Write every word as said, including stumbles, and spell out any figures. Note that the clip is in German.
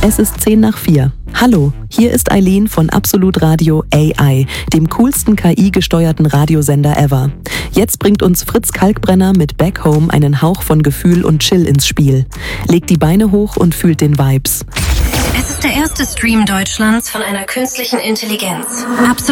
Es ist zehn nach vier. Hallo, hier ist Eileen von Absolut Radio A I, dem coolsten K I-gesteuerten Radiosender ever. Jetzt bringt uns Fritz Kalkbrenner mit Back Home einen Hauch von Gefühl und Chill ins Spiel. Legt die Beine hoch und fühlt den Vibes. Es ist der erste Stream Deutschlands von einer künstlichen Intelligenz. Absolut